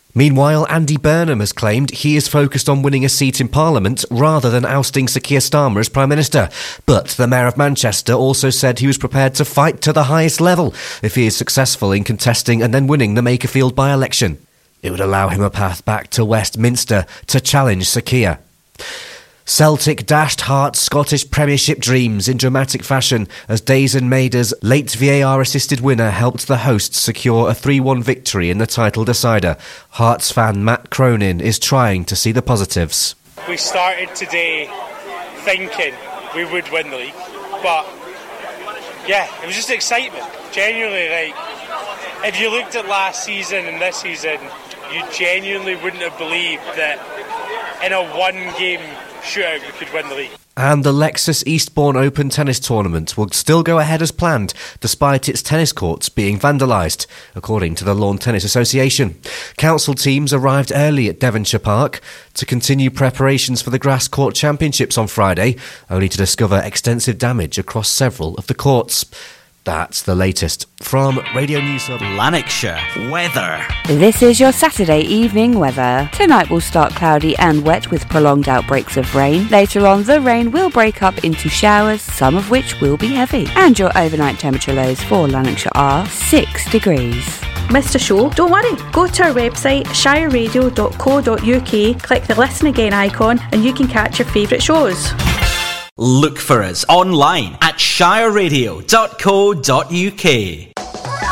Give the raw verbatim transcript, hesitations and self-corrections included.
Meanwhile, Andy Burnham has claimed he is focused on winning a seat in Parliament rather than ousting Sir Keir Starmer as Prime Minister. But the Mayor of Manchester also said he was prepared to fight to the highest level if he is successful in contesting and then winning the Makerfield by-election. It would allow him a path back to Westminster to challenge Sir Keir. Celtic dashed Hearts' Scottish Premiership dreams in dramatic fashion as Daizen Maida's late V A R-assisted winner helped the hosts secure a three one victory in the title decider. Hearts fan Matt Cronin is trying to see the positives. We started today thinking we would win the league, but yeah, it was just excitement. Genuinely, like, if you looked at last season and this season, you genuinely wouldn't have believed that in a one-game shootout we could win the league. And the Lexus Eastbourne Open tennis tournament will still go ahead as planned, despite its tennis courts being vandalised, according to the Lawn Tennis Association. Council teams arrived early at Devonshire Park to continue preparations for the Grass Court Championships on Friday, only to discover extensive damage across several of the courts. That's the latest from Radio News Hub Lanarkshire weather. This is your Saturday evening weather. Tonight will start cloudy and wet with prolonged outbreaks of rain. Later on, the rain will break up into showers, some of which will be heavy. And your overnight temperature lows for Lanarkshire are six degrees. Missed a show? Don't worry. Go to our website shire radio dot co dot uk, click the Listen Again icon, and you can catch your favourite shows. Look for us online at shire radio dot co dot uk.